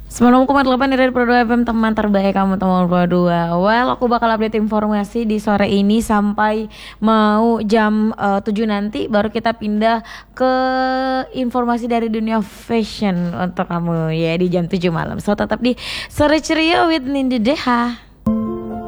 96,8 dari Pro 2 FM, teman terbaik kamu, teman Pro 2. Well, aku bakal update informasi di sore ini sampai mau jam 7 nanti. Baru kita pindah ke informasi dari dunia fashion untuk kamu ya di jam 7 malam. So tetap di Sore Ceria with Nindi Deha.